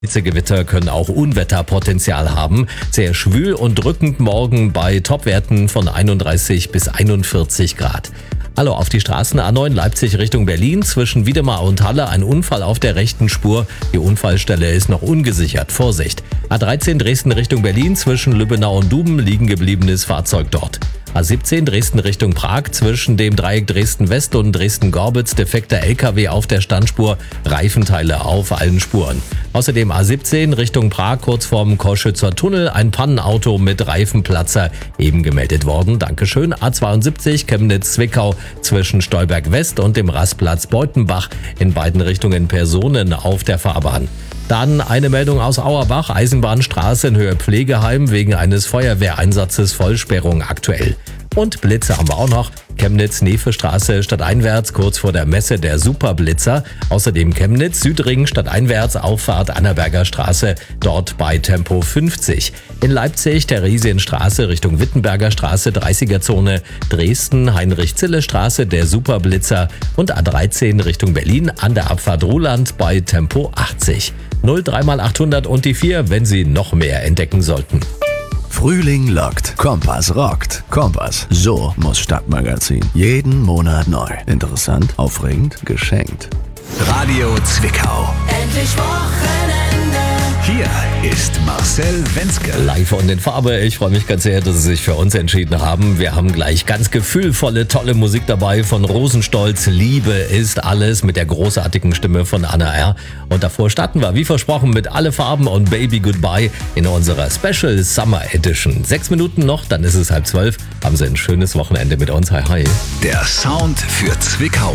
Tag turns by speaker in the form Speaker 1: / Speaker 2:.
Speaker 1: Hitzegewitter können auch Unwetterpotenzial haben. Sehr schwül und drückend morgen bei Topwerten von 31 bis 41 Grad. Hallo, auf die Straßen A9 Leipzig Richtung Berlin. Zwischen Wiedemar und Halle ein Unfall auf der rechten Spur. Die Unfallstelle ist noch ungesichert. Vorsicht. A13 Dresden Richtung Berlin. Zwischen Lübbenau und Duben liegen gebliebenes Fahrzeug dort. A17 Dresden Richtung Prag, zwischen dem Dreieck Dresden-West und Dresden-Gorbitz defekter LKW auf der Standspur, Reifenteile auf allen Spuren. Außerdem A17 Richtung Prag, kurz vorm Koschützer Tunnel, ein Pannenauto mit Reifenplatzer, eben gemeldet worden. Dankeschön. A72 Chemnitz-Zwickau, zwischen Stolberg-West und dem Rastplatz Beutenbach, in beiden Richtungen Personen auf der Fahrbahn. Dann eine Meldung aus Auerbach, Eisenbahnstraße in Höhe Pflegeheim, wegen eines Feuerwehreinsatzes Vollsperrung aktuell. Und Blitze haben wir auch noch. Chemnitz-Nefe-Straße stadteinwärts, kurz vor der Messe der Superblitzer. Außerdem Chemnitz-Südring stadteinwärts, Auffahrt Annaberger Straße, dort bei Tempo 50. In Leipzig Theresienstraße Richtung Wittenberger Straße, 30er-Zone. Dresden Heinrich-Zille-Straße, der Superblitzer. Und A13 Richtung Berlin an der Abfahrt Ruhland bei Tempo 80. 03x800 und die 4, wenn Sie noch mehr entdecken sollten.
Speaker 2: Frühling lockt, Kompass rockt. Kompass, so muss Stadtmagazin. Jeden Monat neu. Interessant, aufregend, geschenkt. Radio Zwickau.
Speaker 3: Endlich Wochenende.
Speaker 2: Hier ist Marcel Wenzke.
Speaker 1: Live und in Farbe. Ich freue mich ganz sehr, dass Sie sich für uns entschieden haben. Wir haben gleich ganz gefühlvolle, tolle Musik dabei von Rosenstolz. Liebe ist alles mit der großartigen Stimme von Anna R. Und davor starten wir, wie versprochen, mit Alle Farben und Baby Goodbye in unserer Special Summer Edition. 6 Minuten noch, dann ist es 11:30. Haben Sie ein schönes Wochenende mit uns. Hi, hi.
Speaker 2: Der Sound für Zwickau.